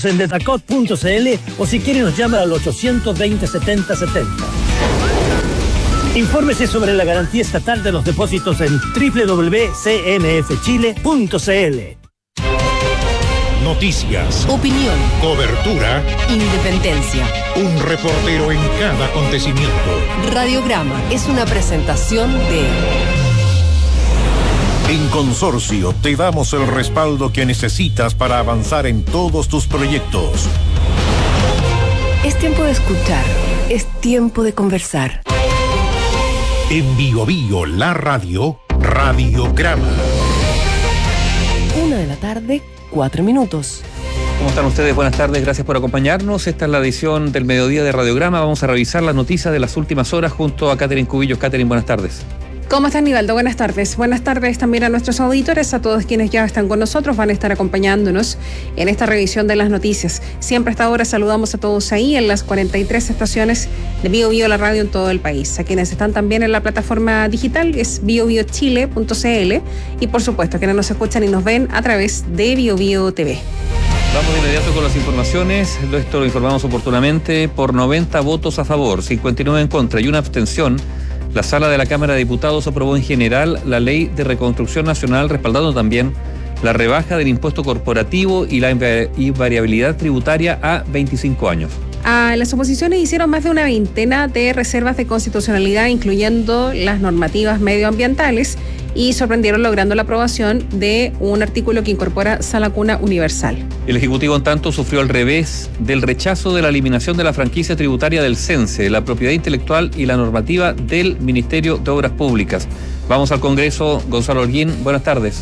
Visítenos en detacot.cl o si quiere nos llama al 820 70 70. Infórmese sobre la garantía estatal de los depósitos en www.cmfchile.cl. Noticias, opinión, cobertura, independencia. Un reportero en cada acontecimiento. Radiograma es una presentación de... En Consorcio te damos el respaldo que necesitas para avanzar en todos tus proyectos. Es tiempo de escuchar, es tiempo de conversar. En Bio Bio, la radio, Radiograma. 1:00 PM, 4 minutos. ¿Cómo están ustedes? Buenas tardes, gracias por acompañarnos. Esta es la edición del mediodía de Radiograma. Vamos a revisar las noticias de las últimas horas junto a Catherine Cubillos. Catherine, buenas tardes. ¿Cómo estás, Nivaldo? Buenas tardes. Buenas tardes también a nuestros auditores, a todos quienes ya están con nosotros, van a estar acompañándonos en esta revisión de las noticias. Siempre a esta hora saludamos a todos ahí en las 43 estaciones de Bio Bio, la radio en todo el país. A quienes están también en la plataforma digital es biobiochile.cl y por supuesto a quienes nos escuchan y nos ven a través de Bio Bio TV. Vamos de inmediato con las informaciones. Esto lo informamos oportunamente. Por 90 votos a favor, 59 en contra y una abstención, la Sala de la Cámara de Diputados aprobó en general la Ley de Reconstrucción Nacional, respaldando también la rebaja del impuesto corporativo y la invariabilidad tributaria a 25 años. Las oposiciones hicieron más de una veintena de reservas de constitucionalidad, incluyendo las normativas medioambientales, y sorprendieron logrando la aprobación de un artículo que incorpora sala cuna universal. El Ejecutivo, en tanto, sufrió al revés del rechazo de la eliminación de la franquicia tributaria del CENSE, la propiedad intelectual y la normativa del Ministerio de Obras Públicas. Vamos al Congreso. Gonzalo Holguín, buenas tardes.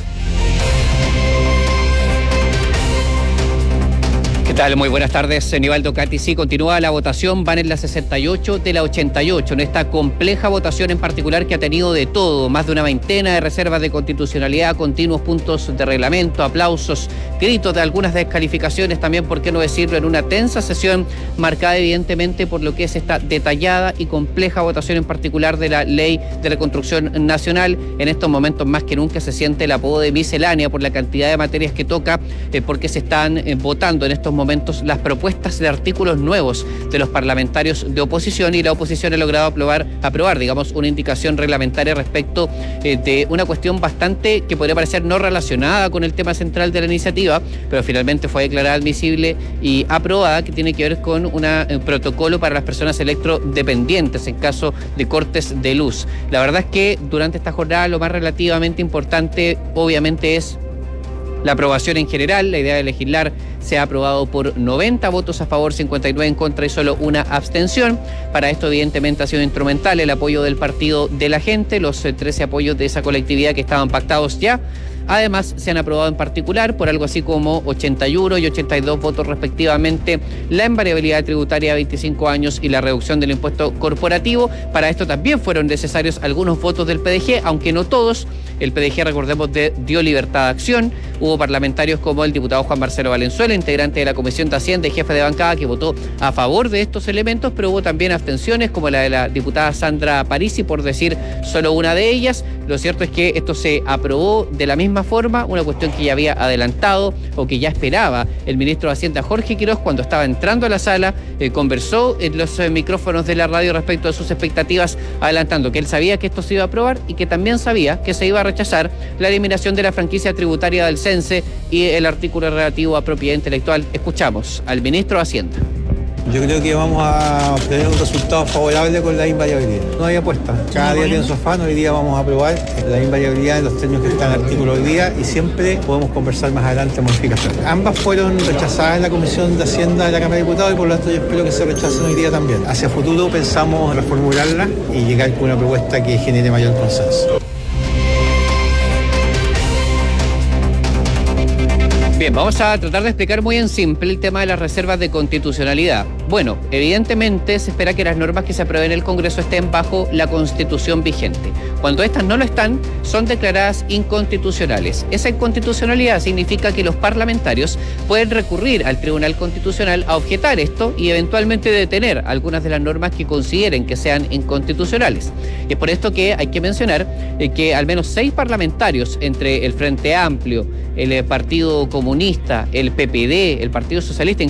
¿Qué tal? Muy buenas tardes, Nivaldo, Katy. Sí, continúa la votación, van en la 68 de la 88, en esta compleja votación en particular que ha tenido de todo, más de una veintena de reservas de constitucionalidad, continuos puntos de reglamento, aplausos, gritos de algunas descalificaciones también, por qué no decirlo, en una tensa sesión marcada evidentemente por lo que es esta detallada y compleja votación en particular de la Ley de Reconstrucción Nacional. En estos momentos más que nunca se siente el apodo de miscelánea por la cantidad de materias que toca, porque se están votando en estos momentos las propuestas de artículos nuevos de los parlamentarios de oposición, y la oposición ha logrado aprobar, digamos, una indicación reglamentaria respecto de una cuestión bastante que podría parecer no relacionada con el tema central de la iniciativa, pero finalmente fue declarada admisible y aprobada, que tiene que ver con un protocolo para las personas electrodependientes en caso de cortes de luz. La verdad es que durante esta jornada lo más relativamente importante obviamente es la aprobación en general. La idea de legislar se ha aprobado por 90 votos a favor, 59 en contra y solo una abstención. Para esto evidentemente ha sido instrumental el apoyo del Partido de la Gente, los 13 apoyos de esa colectividad que estaban pactados ya. Además, se han aprobado en particular por algo así como 81 y 82 votos respectivamente la invariabilidad tributaria a 25 años y la reducción del impuesto corporativo. Para esto también fueron necesarios algunos votos del PDG, aunque no todos. El PDG, recordemos, dio libertad de acción. Hubo parlamentarios como el diputado Juan Marcelo Valenzuela, integrante de la Comisión de Hacienda y jefe de bancada, que votó a favor de estos elementos, pero hubo también abstenciones como la de la diputada Sandra Parisi, por decir solo una de ellas. Lo cierto es que esto se aprobó de la misma forma, una cuestión que ya había adelantado o que ya esperaba el ministro de Hacienda Jorge Quiroz cuando estaba entrando a la sala. Conversó en los micrófonos de la radio respecto de sus expectativas, adelantando que él sabía que esto se iba a aprobar y que también sabía que se iba a rechazar la eliminación de la franquicia tributaria del CENSE y el artículo relativo a propiedad intelectual. Escuchamos al ministro de Hacienda. Yo creo que vamos a obtener un resultado favorable con la invariabilidad. No hay apuesta. Cada día tiene su afán. Hoy día vamos a aprobar la invariabilidad en los términos que están en el artículo hoy día y siempre podemos conversar más adelante modificaciones. Ambas fueron rechazadas en la Comisión de Hacienda de la Cámara de Diputados y por lo tanto yo espero que se rechacen hoy día también. Hacia futuro pensamos reformularla y llegar con una propuesta que genere mayor consenso. Bien, vamos a tratar de explicar muy en simple el tema de las reservas de constitucionalidad. Bueno, evidentemente se espera que las normas que se aprueben en el Congreso estén bajo la Constitución vigente. Cuando estas no lo están, son declaradas inconstitucionales. Esa inconstitucionalidad significa que los parlamentarios pueden recurrir al Tribunal Constitucional a objetar esto y eventualmente detener algunas de las normas que consideren que sean inconstitucionales. Y es por esto que hay que mencionar que al menos 6 parlamentarios entre el Frente Amplio, el Partido Comunista, el PPD, el Partido Socialista,